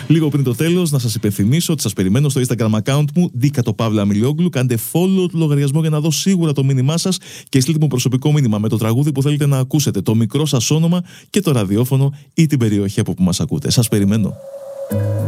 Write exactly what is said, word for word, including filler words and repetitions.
Λίγο πριν το τέλος, να σας υπενθυμίσω ότι σας περιμένω στο Instagram account μου, Δίκα το Παύλα Αμιλόγλου. Κάντε follow το λογαριασμό για να δω σίγουρα το μήνυμά σας και στείλτε μου προσωπικό μήνυμα με το τραγούδι που θέλετε να ακούσετε, το μικρό σας όνομα και το ραδιόφωνο ή την περιοχή από που μας ακούτε. Σας περιμένω.